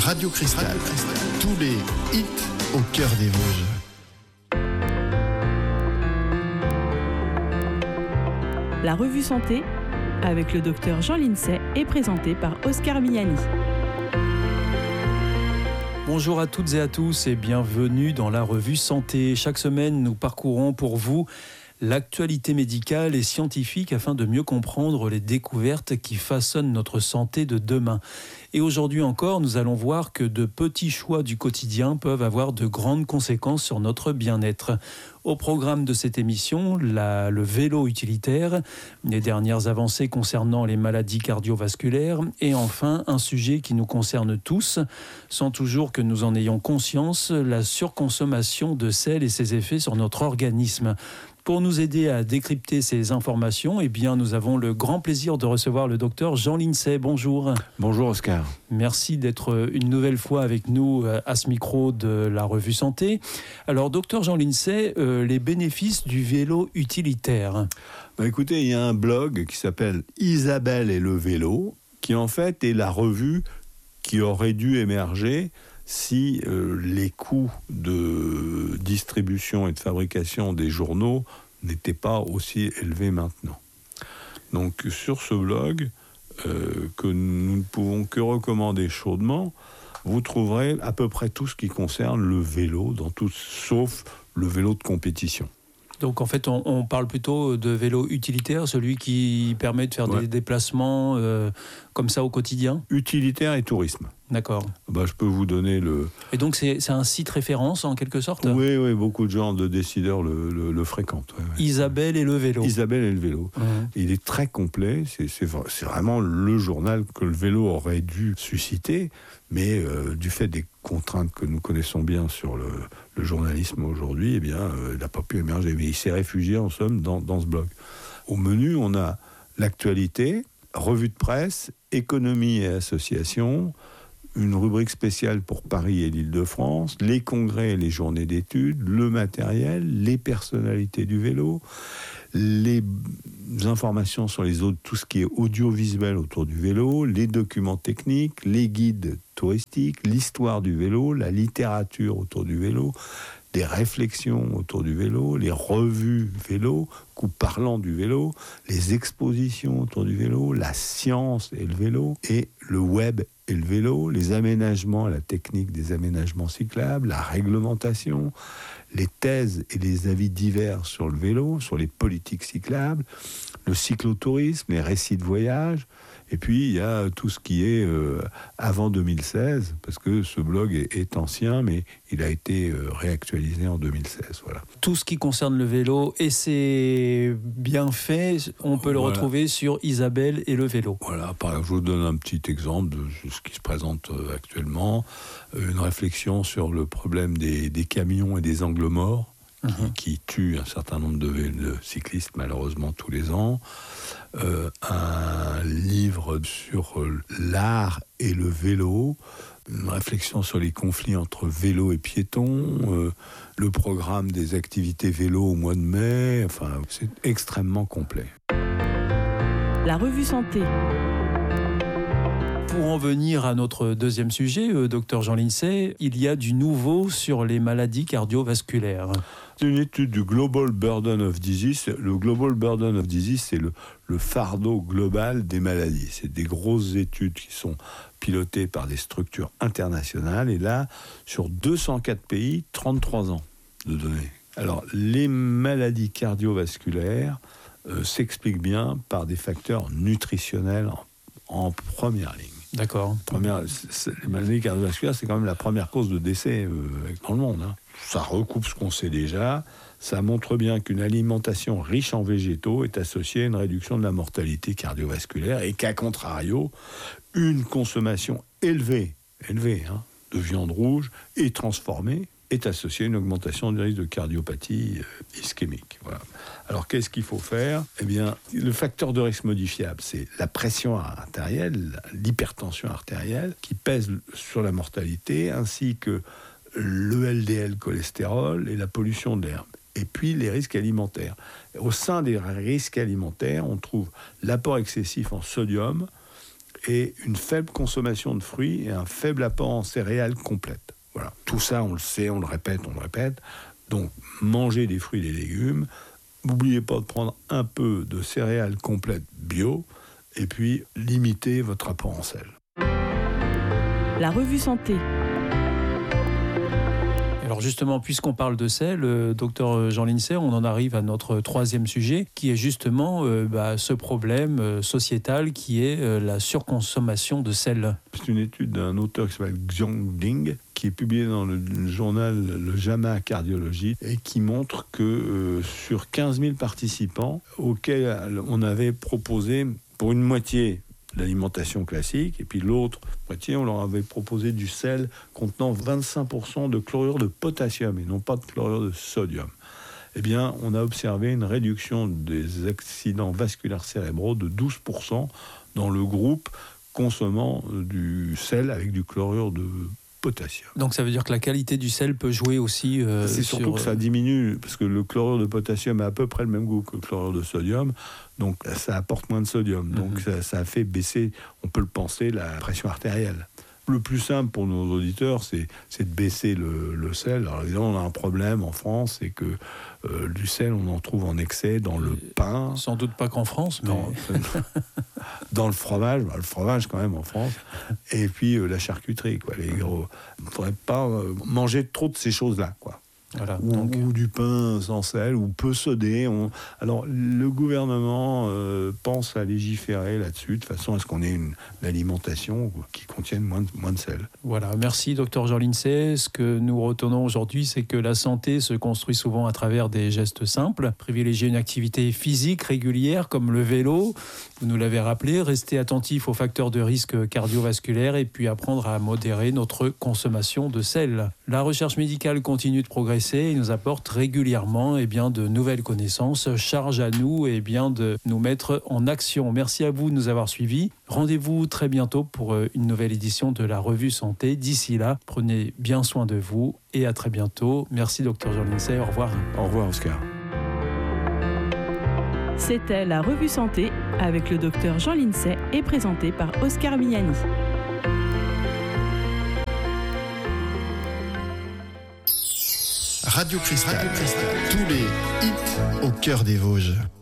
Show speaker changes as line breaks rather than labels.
Radio Cristal. Tous les hits au cœur des Vosges.
La revue Santé, avec le docteur Jean Lincey, est présentée par Oscar Miani.
Bonjour à toutes et à tous et bienvenue dans la revue Santé. Chaque semaine, nous parcourons pour vous l'actualité médicale et scientifique afin de mieux comprendre les découvertes qui façonnent notre santé de demain. Et aujourd'hui encore, nous allons voir que de petits choix du quotidien peuvent avoir de grandes conséquences sur notre bien-être. Au programme de cette émission, le vélo utilitaire, les dernières avancées concernant les maladies cardiovasculaires et enfin un sujet qui nous concerne tous, sans toujours que nous en ayons conscience, la surconsommation de sel et ses effets sur notre organisme. Pour nous aider à décrypter ces informations, eh bien, nous avons le grand plaisir de recevoir le docteur Jean Lincey. Bonjour.
Bonjour Oscar.
Merci d'être une nouvelle fois avec nous à ce micro de la revue Santé. Alors, docteur Jean Lincey, les bénéfices du vélo utilitaire.
Écoutez, il y a un blog qui s'appelle Isabelle et le vélo, qui en fait est la revue qui aurait dû émerger si les coûts de distribution et de fabrication des journaux n'étaient pas aussi élevés maintenant. Donc sur ce blog, que nous ne pouvons que recommander chaudement, vous trouverez à peu près tout ce qui concerne le vélo, sauf le vélo de compétition.
Donc en fait, on parle plutôt de vélo utilitaire, celui qui permet de faire des déplacements comme ça au quotidien. Utilitaire
et tourisme.
D'accord.
Je peux vous donner le...
Et donc c'est un site référence en quelque sorte ?
Oui, beaucoup de gens de décideurs le fréquentent. Ouais.
Isabelle et le vélo.
Isabelle et le vélo. Il est très complet, c'est vraiment le journal que le vélo aurait dû susciter, mais du fait des contraintes que nous connaissons bien sur le journalisme aujourd'hui, eh bien, il n'a pas pu émerger. Mais il s'est réfugié en somme dans ce blog. Au menu, on a l'actualité, revue de presse, économie et associations, une rubrique spéciale pour Paris et l'Île-de-France, les congrès et les journées d'études, le matériel, les personnalités du vélo, les informations sur tout ce qui est audiovisuel autour du vélo, les documents techniques, les guides touristiques, l'histoire du vélo, la littérature autour du vélo, des réflexions autour du vélo, les revues vélo, coups parlants du vélo, les expositions autour du vélo, la science et le vélo, et le web et le vélo, les aménagements, la technique des aménagements cyclables, la réglementation, les thèses et les avis divers sur le vélo, sur les politiques cyclables, le cyclotourisme, les récits de voyage, et puis il y a tout ce qui est avant 2016, parce que ce blog est ancien, mais il a été réactualisé en 2016. Voilà.
Tout ce qui concerne le vélo et ses bienfaits, on peut le retrouver sur Isabelle et le vélo.
Voilà, je vous donne un petit exemple de ce qui se présente actuellement. Une réflexion sur le problème des camions et des angles morts, qui tuent un certain nombre de cyclistes malheureusement tous les ans. Un livre sur l'art et le vélo, une réflexion sur les conflits entre vélo et piétons, le programme des activités vélo au mois de mai, enfin c'est extrêmement complet.
La revue Santé.
Pour en venir à notre deuxième sujet, docteur Jean Lincey, il y a du nouveau sur les maladies cardiovasculaires.
C'est une étude du Global Burden of Disease. Le Global Burden of Disease, c'est le fardeau global des maladies. C'est des grosses études qui sont pilotées par des structures internationales. Et là, sur 204 pays, 33 ans de données. Alors, les maladies cardiovasculaires s'expliquent bien par des facteurs nutritionnels en première ligne.
D'accord.
Les maladies cardiovasculaires, c'est quand même la première cause de décès dans le monde. Ça recoupe ce qu'on sait déjà. Ça montre bien qu'une alimentation riche en végétaux est associée à une réduction de la mortalité cardiovasculaire et qu'à contrario, une consommation élevée de viande rouge et transformée est associée à une augmentation du risque de cardiopathie ischémique. Voilà. Alors, qu'est-ce qu'il faut faire ? Eh bien, le facteur de risque modifiable, c'est la pression artérielle, l'hypertension artérielle, qui pèse sur la mortalité, ainsi que le LDL cholestérol et la pollution de l'air. Et puis, les risques alimentaires. Au sein des risques alimentaires, on trouve l'apport excessif en sodium et une faible consommation de fruits et un faible apport en céréales complètes. Voilà. Tout ça, on le sait, on le répète. Donc, mangez des fruits et des légumes. N'oubliez pas de prendre un peu de céréales complètes bio et puis limitez votre apport en sel.
La revue santé.
Alors justement, puisqu'on parle de sel, docteur Jean Lincey, on en arrive à notre troisième sujet, qui est justement ce problème sociétal qui est la surconsommation de sel.
C'est une étude d'un auteur qui s'appelle Xiong Ding, qui est publiée dans le journal Le JAMA Cardiologie, et qui montre que sur 15 000 participants, auxquels on avait proposé pour une moitié l'alimentation classique, et puis l'autre moitié, on leur avait proposé du sel contenant 25% de chlorure de potassium et non pas de chlorure de sodium. Eh bien, on a observé une réduction des accidents vasculaires cérébraux de 12% dans le groupe consommant du sel avec du chlorure de potassium.
Donc ça veut dire que la qualité du sel peut jouer aussi
c'est surtout que ça diminue, parce que le chlorure de potassium a à peu près le même goût que le chlorure de sodium, donc ça apporte moins de sodium. Donc ça a fait baisser, on peut le penser, la pression artérielle. Le plus simple pour nos auditeurs, c'est de baisser le sel. Alors évidemment, on a un problème en France, c'est que du sel, on en trouve en excès dans le pain.
Sans doute pas qu'en France, mais...
Dans le fromage quand même en France, et puis la charcuterie, quoi. Il ne faudrait pas manger trop de ces choses-là, quoi.
Voilà,
ou du pain sans sel, ou peu sodé. Alors, le gouvernement pense à légiférer là-dessus, de façon à ce qu'on ait une alimentation qui contienne moins de sel.
Voilà, merci Dr Jean Lincey. Ce que nous retenons aujourd'hui, c'est que la santé se construit souvent à travers des gestes simples. Privilégier une activité physique régulière, comme le vélo, vous nous l'avez rappelé, rester attentif aux facteurs de risque cardiovasculaire et puis apprendre à modérer notre consommation de sel. La recherche médicale continue de progresser et nous apporte régulièrement de nouvelles connaissances. Charge à nous de nous mettre en action. Merci à vous de nous avoir suivis. Rendez-vous très bientôt pour une nouvelle édition de la Revue Santé. D'ici là, prenez bien soin de vous et à très bientôt. Merci Dr Jean Lincey. Au revoir.
Au revoir Oscar.
C'était la Revue Santé avec le docteur Jean Lincey et présenté par Oscar Miani.
Radio Cristal, tous les hits au cœur des Vosges.